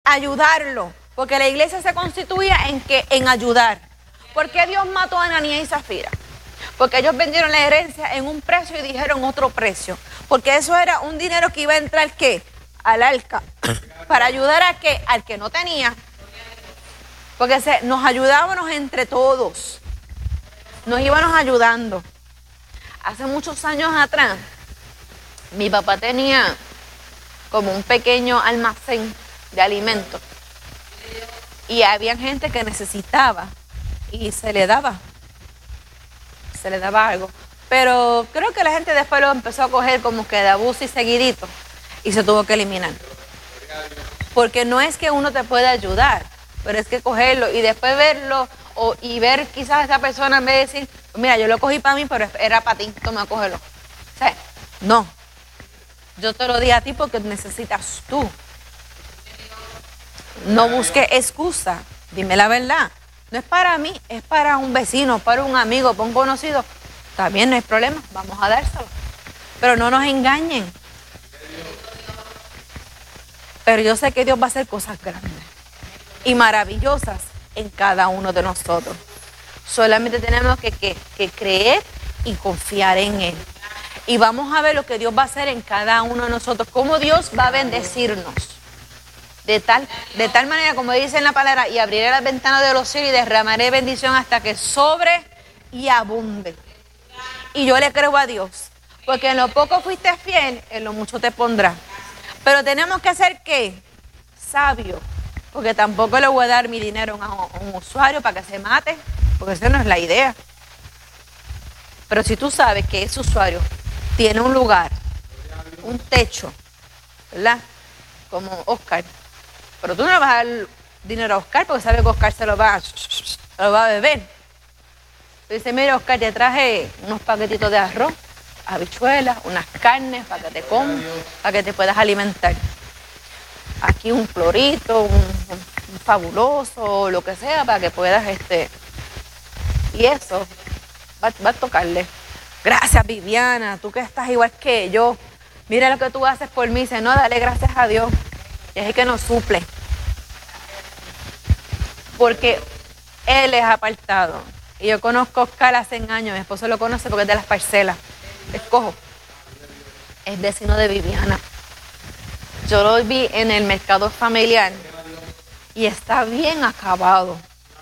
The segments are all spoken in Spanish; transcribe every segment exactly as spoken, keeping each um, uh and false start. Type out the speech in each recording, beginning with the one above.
ayudarlo, porque la iglesia se constituía en, que, en ayudar. ¿Por qué Dios mató a Ananías y Zafira? Porque ellos vendieron la herencia en un precio y dijeron otro precio. Porque eso era un dinero que iba a entrar, ¿qué? Al arca. Para ayudar a qué? Al que no tenía. Porque se, nos ayudábamos entre todos. Nos íbamos ayudando. Hace muchos años atrás, mi papá tenía como un pequeño almacén de alimentos. Y había gente que necesitaba y se le daba. Se le daba algo. Pero creo que la gente después lo empezó a coger como que de abuso y seguidito. Y se tuvo que eliminar. Porque no es que uno te pueda ayudar, pero es que cogerlo y después verlo o, y ver quizás a esa persona en vez de decir, mira, yo lo cogí para mí, pero era para ti, toma, cógelo. O sea, no. Yo te lo di a ti porque necesitas tú. No busques excusa, dime la verdad. No es para mí, es para un vecino, para un amigo, para un conocido. También no hay problema, vamos a dárselo. Pero no nos engañen. Pero yo sé que Dios va a hacer cosas grandes y maravillosas en cada uno de nosotros. Solamente tenemos que, que, que creer y confiar en Él. Y vamos a ver lo que Dios va a hacer en cada uno de nosotros, cómo Dios va a bendecirnos. De tal, de tal manera, como dice en la palabra, y abriré las ventanas de los cielos y derramaré bendición hasta que sobre y abunde. Y yo le creo a Dios, porque en lo poco fuiste fiel, en lo mucho te pondrá. Pero tenemos que ser, ¿qué? Sabios, porque tampoco le voy a dar mi dinero a un usuario para que se mate, porque esa no es la idea. Pero si tú sabes que ese usuario tiene un lugar, un techo, ¿verdad? Como Oscar. Pero tú no le vas a dar dinero a Oscar porque sabes que Oscar se lo va a, se lo va a beber. Tú dices, mira, Oscar, te traje unos paquetitos de arroz, habichuelas, unas carnes para que te comas, para que te puedas alimentar. Aquí un florito, un, un fabuloso, lo que sea, para que puedas, este... Y eso va, va a tocarle. Gracias, Viviana, tú que estás igual que yo. Mira lo que tú haces por mí. Dice, no, dale gracias a Dios. Es el que nos suple. Porque Él es apartado. Y yo conozco a Oscar hace años. Mi esposo lo conoce porque es de las parcelas. Escojo. Es vecino de Viviana. Yo lo vi en el mercado familiar. Y está bien acabado.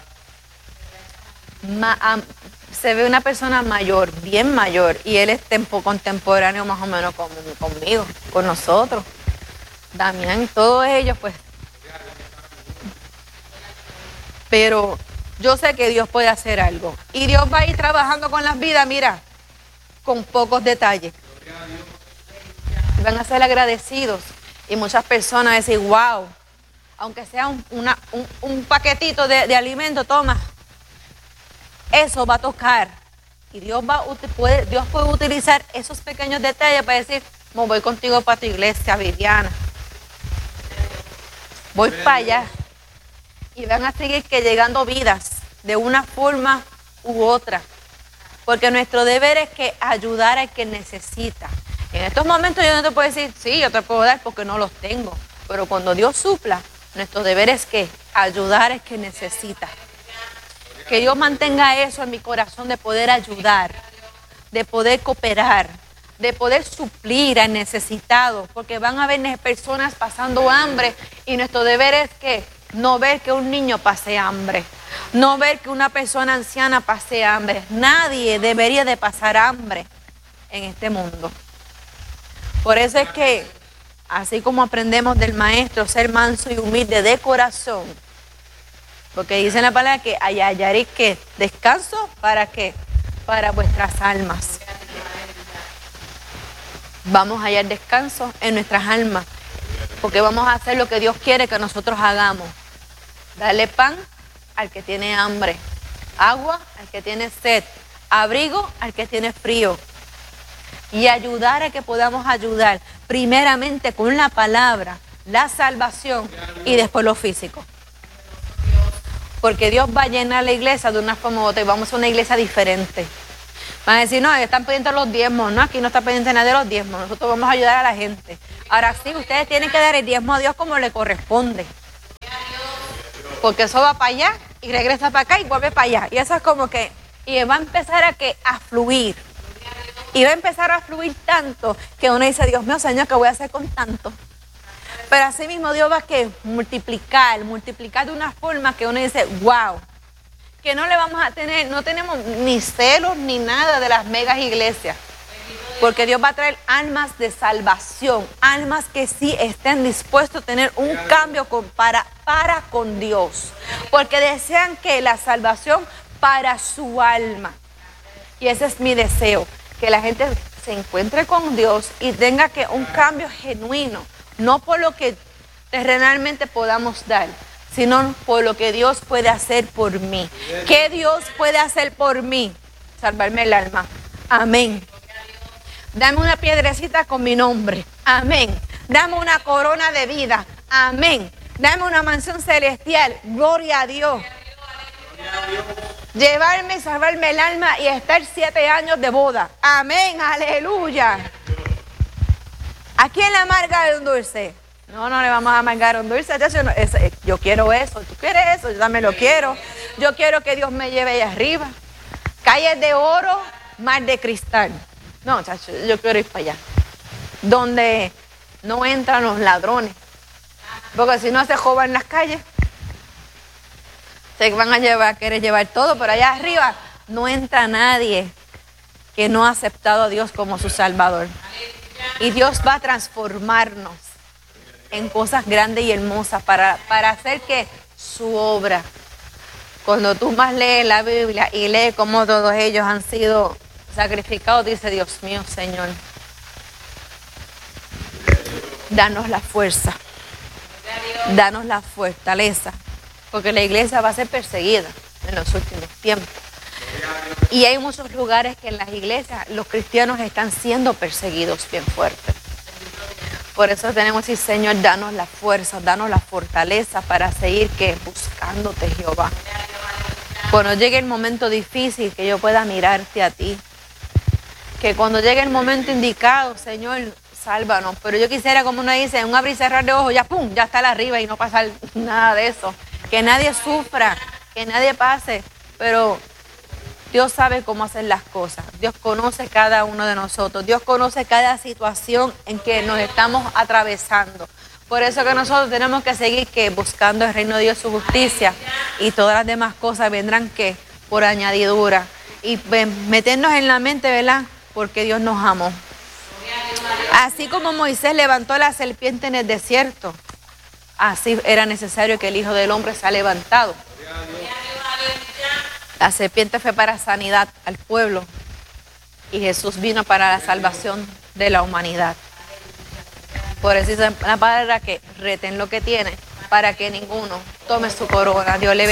Ma, um, se ve una persona mayor, bien mayor. Y él es tempo, contemporáneo más o menos con, conmigo, con nosotros. Damián y todos ellos, pues. Pero yo sé que Dios puede hacer algo. Y Dios va a ir trabajando con las vidas, mira, con pocos detalles. Van a ser agradecidos. Y muchas personas decir, wow, aunque sea un, una, un, un paquetito de, de alimento, toma. Eso va a tocar. Y Dios, va, puede, Dios puede utilizar esos pequeños detalles para decir, me voy contigo para tu iglesia, Viviana. Voy para allá. Y van a seguir que llegando vidas de una forma u otra. Porque nuestro deber es que ayudar al que necesita. En estos momentos yo no te puedo decir, sí, yo te puedo dar porque no los tengo. Pero cuando Dios supla, nuestro deber es que ayudar al que necesita. Que Dios mantenga eso en mi corazón de poder ayudar, de poder cooperar, de poder suplir al necesitado, porque van a haber personas pasando hambre y nuestro deber es que no ver que un niño pase hambre, no ver que una persona anciana pase hambre. Nadie debería de pasar hambre en este mundo. Por eso es que, así como aprendemos del maestro, ser manso y humilde de corazón, porque dice en la palabra que hallaréis que descanso, ¿para qué? Para vuestras almas. Vamos a hallar descanso en nuestras almas, porque vamos a hacer lo que Dios quiere que nosotros hagamos. Darle pan al que tiene hambre, agua al que tiene sed, abrigo al que tiene frío. Y ayudar a que podamos ayudar, primeramente con la palabra, la salvación y después lo físico. Porque Dios va a llenar la iglesia de una forma u otra y vamos a una iglesia diferente. Van a decir, no, están pendientes los diezmos. No, aquí no está pendiente nadie de los diezmos. Nosotros vamos a ayudar a la gente. Ahora sí, ustedes tienen que dar el diezmo a Dios como le corresponde. Porque eso va para allá y regresa para acá y vuelve para allá. Y eso es como que, y va a empezar a, que, a fluir. Y va a empezar a fluir tanto que uno dice, Dios mío, Señor, ¿qué voy a hacer con tanto? Pero así mismo Dios va a que multiplicar, multiplicar de una forma que uno dice, wow. Que no le vamos a tener, no tenemos ni celos ni nada de las megas iglesias. Porque Dios va a traer almas de salvación, almas que sí estén dispuestos a tener un cambio con, para, para con Dios. Porque desean que la salvación para su alma. Y ese es mi deseo, que la gente se encuentre con Dios y tenga que un cambio genuino, no por lo que terrenalmente podamos dar, sino por lo que Dios puede hacer por mí. ¿Qué Dios puede hacer por mí? Salvarme el alma. Amén. Dame una piedrecita con mi nombre. Amén. Dame una corona de vida. Amén. Dame una mansión celestial. Gloria a Dios. Llevarme, salvarme el alma y estar siete años de boda. Amén. Aleluya. ¿A quién le amarga un dulce? No, no le vamos a amargar un dulce. Yo quiero eso. ¿Tú quieres eso? Yo también lo quiero. Yo quiero que Dios me lleve allá arriba. Calles de oro, mar de cristal. No, chacho, yo quiero ir para allá. Donde no entran los ladrones. Porque si no se roban las calles. Se van a llevar, querer llevar todo, pero allá arriba no entra nadie que no ha aceptado a Dios como su Salvador. Y Dios va a transformarnos en cosas grandes y hermosas para, para hacer que su obra. Cuando tú más lees la Biblia y lees cómo todos ellos han sido sacrificados, dice, Dios mío, Señor, danos la fuerza, danos la fortaleza, porque la iglesia va a ser perseguida en los últimos tiempos. Y hay muchos lugares que en las iglesias los cristianos están siendo perseguidos bien fuerte. Por eso tenemos que decir, Señor, danos la fuerza, danos la fortaleza para seguir que buscándote, Jehová. Cuando llegue el momento difícil, que yo pueda mirarte a ti. Que cuando llegue el momento indicado, Señor, sálvanos. Pero yo quisiera, como uno dice, un abrir y cerrar de ojos, ya pum, ya está la arriba y no pasar nada de eso. Que nadie sufra, que nadie pase. Pero Dios sabe cómo hacer las cosas. Dios conoce cada uno de nosotros. Dios conoce cada situación en que nos estamos atravesando. Por eso que nosotros tenemos que seguir que buscando el reino de Dios, su justicia, y todas las demás cosas vendrán que por añadidura. Y meternos en la mente, ¿verdad? Porque Dios nos amó. Así como Moisés levantó la serpiente en el desierto, así era necesario que el Hijo del Hombre sea levantado. La serpiente fue para sanidad al pueblo y Jesús vino para la salvación de la humanidad. Por eso dice la palabra que reten lo que tiene para que ninguno tome su corona. Dios le bendiga.